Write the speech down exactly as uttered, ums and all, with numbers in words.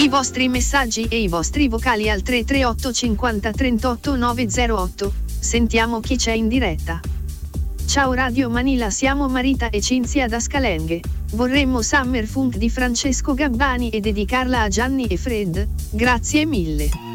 I vostri messaggi e i vostri vocali al tre tre otto cinquanta trentotto nove zero otto. Sentiamo chi c'è in diretta. Ciao Radio Manila, siamo Marita e Cinzia da Scalenghe. Vorremmo Summer Funk di Francesco Gabbani e dedicarla a Gianni e Fred. Grazie mille.